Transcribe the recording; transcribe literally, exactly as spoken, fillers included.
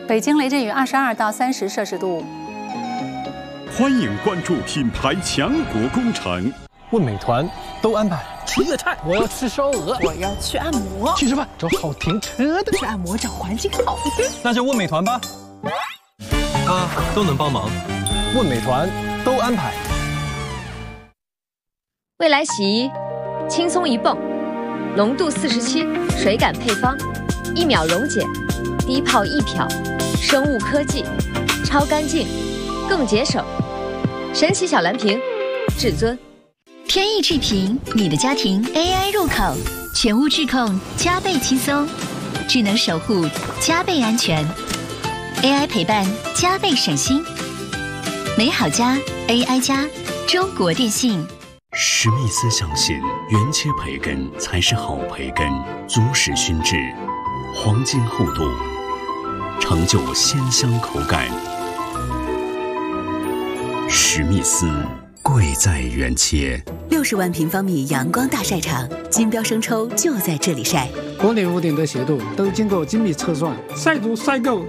北京雷阵雨二十二到三十摄氏度。 欢迎关注品牌强国工程。 问美团都安排。 吃粤菜， 我要吃烧鹅， 我要去按摩， 去吃饭，找好停车的， 去按摩找环境好的， 那就问美团吧。他都能帮忙，问美团都安排。 未来洗衣，轻松一泵，浓度四十七，水感配方，一秒溶解，低泡一漂，生物科技，超干净，更节省。神奇小蓝瓶，至尊。 天翼智屏，你的家庭 A I 入口，全屋智控加倍轻松，智能守护加倍安全 ，A I 陪伴加倍省心。美好家 A I 家，中国电信。 史密斯相信原切培根才是好培根，足实熏制，黄金厚度，成就鲜香口感。史密斯。贵在原切， 六十万平方米阳光大晒场，金标生抽就在这里晒。 国内屋顶的斜度都经过精密测算，晒足晒够。